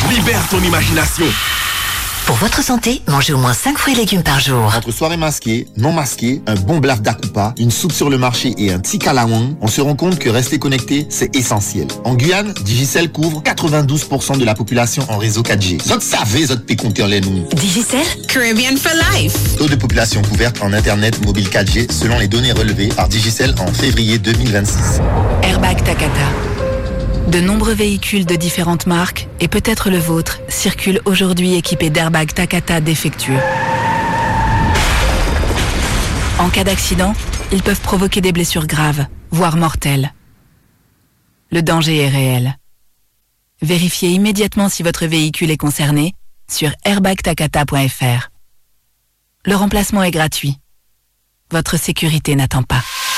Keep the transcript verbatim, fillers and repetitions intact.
Libère ton imagination. Pour votre santé, mangez au moins cinq fruits et légumes par jour. Entre soirée masquée, non masquée, un bon blaf d'akupa, une soupe sur le marché et un tikalawang, on se rend compte que rester connecté, c'est essentiel. En Guyane, Digicel couvre quatre-vingt-douze pour cent de la population en réseau quatre G. Zot savez, zot pécompter les nous. Digicel? Caribbean for life. Taux de population couverte en Internet mobile quatre G selon les données relevées par Digicel en février deux mille vingt-six. Airbag Takata. De nombreux véhicules de différentes marques, et peut-être le vôtre, circulent aujourd'hui équipés d'airbags Takata défectueux. En cas d'accident, ils peuvent provoquer des blessures graves, voire mortelles. Le danger est réel. Vérifiez immédiatement si votre véhicule est concerné sur airbag takata point f r. Le remplacement est gratuit. Votre sécurité n'attend pas.